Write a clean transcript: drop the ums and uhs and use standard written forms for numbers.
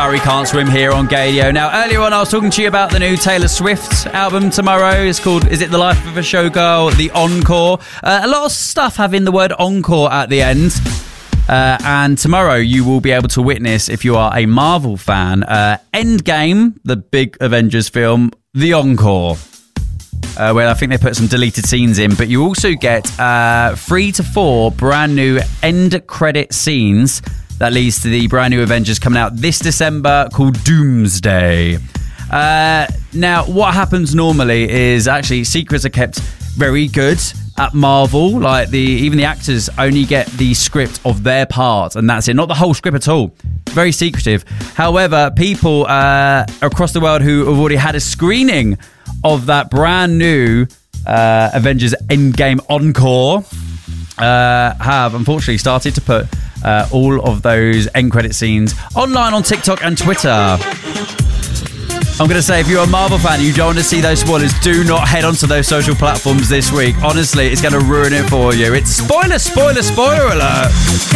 Harry Can't Swim here on Gadio. Now, earlier on, I was talking to you about the new Taylor Swift album tomorrow. It's called Is It the Life of a Showgirl? The Encore. A lot of stuff having the word encore at the end. And tomorrow you will be able to witness, if you are a Marvel fan, Endgame, the big Avengers film, the Encore. Where I think they put some deleted scenes in, but you also get 3 to 4 brand new end credit scenes that leads to the brand new Avengers coming out this December called Doomsday. Now, what happens normally is actually secrets are kept very good at Marvel. Like even the actors only get the script of their part, and that's it, not the whole script at all. Very secretive. However, people across the world who have already had a screening of that brand new Avengers Endgame Encore have unfortunately started to put all of those end credit scenes online on TikTok and Twitter. I'm going to say, if you're a Marvel fan and you don't want to see those spoilers, do not head onto those social platforms this week. Honestly, it's going to ruin it for you. It's spoiler alert.